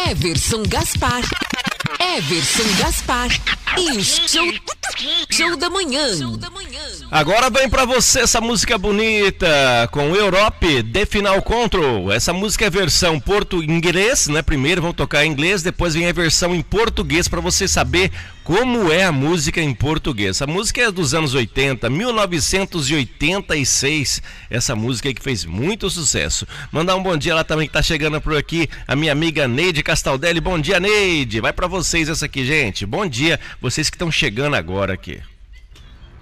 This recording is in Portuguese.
Everson Gaspar. E o show da manhã. Agora vem pra você essa música bonita com Europe, The Final Control. Essa música é versão inglês, né? Primeiro vamos tocar em inglês, depois vem a versão em português pra você saber como é a música em português. A música é dos anos 80, 1986. Essa música aí que fez muito sucesso. Mandar um bom dia lá também que tá chegando por aqui, a minha amiga Neide Castaldelli. Bom dia, Neide. Vai pra vocês essa aqui, gente. Bom dia, vocês que estão chegando agora aqui.